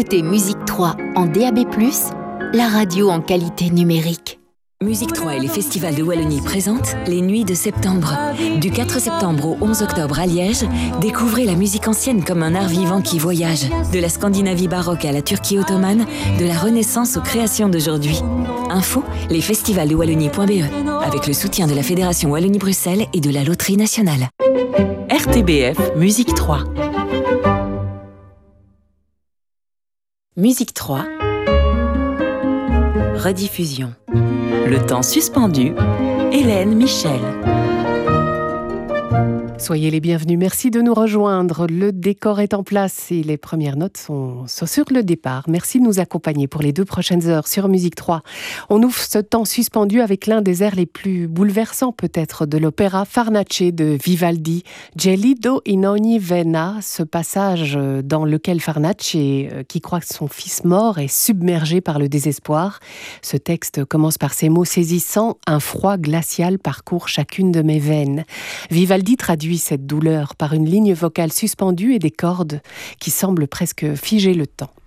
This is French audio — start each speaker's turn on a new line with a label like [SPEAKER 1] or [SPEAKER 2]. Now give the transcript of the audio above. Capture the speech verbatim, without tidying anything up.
[SPEAKER 1] écoutez Musique trois en D A B plus, la radio en qualité numérique.
[SPEAKER 2] Musique trois et les festivals de Wallonie présentent les Nuits de septembre. Du quatre septembre au onze octobre à Liège, découvrez la musique ancienne comme un art vivant qui voyage. De la Scandinavie baroque à la Turquie ottomane, de la Renaissance aux créations d'aujourd'hui. Info, les festivals de Wallonie point B E, avec le soutien de la Fédération Wallonie-Bruxelles et de la Loterie Nationale.
[SPEAKER 3] R T B F Musique trois. Musique trois. Rediffusion. Le temps suspendu, Hélène Michel.
[SPEAKER 4] Soyez les bienvenus, merci de nous rejoindre. Le décor est en place et les premières notes sont sur le départ. Merci de nous accompagner pour les deux prochaines heures sur Musique trois. On ouvre ce temps suspendu avec l'un des airs les plus bouleversants peut-être de l'opéra Farnace de Vivaldi, Gelido in ogni vena, ce passage dans lequel Farnace, qui croit que son fils mort, est submergé par le désespoir. Ce texte commence par ces mots saisissants: un froid glacial parcourt chacune de mes veines. Vivaldi traduit cette douleur par une ligne vocale suspendue et des cordes qui semblent presque figer le temps.